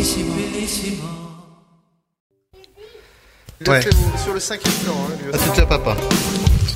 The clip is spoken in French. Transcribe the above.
Ouais. Sur le 5e plan, hein, lui À aussi. tout à papa.